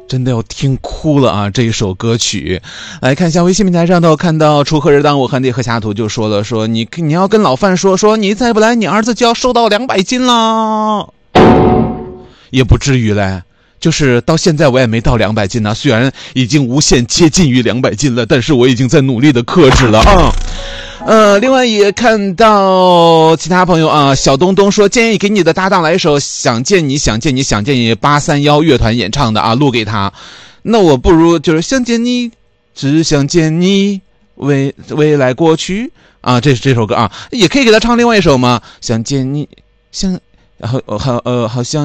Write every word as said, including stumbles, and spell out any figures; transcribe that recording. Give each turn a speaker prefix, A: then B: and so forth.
A: 真的要听哭了啊！这一首歌曲，来看一下微信平台上头看到锄禾日当午和内河下土就说了，说你你要跟老范说说，你再不来，你儿子就要瘦到两百斤啦。也不至于嘞，就是到现在我也没到两百斤呢，虽然已经无限接近于两百斤了，但是我已经在努力的克制了啊。呃，另外也看到其他朋友啊，小东东说建议给你的搭档来一首想见你想见你想见你八三一乐团演唱的啊，录给他。那我不如就是想见你，只想见你，未未来过去啊，这是这首歌啊，也可以给他唱另外一首吗？想见你，想好好呃好像。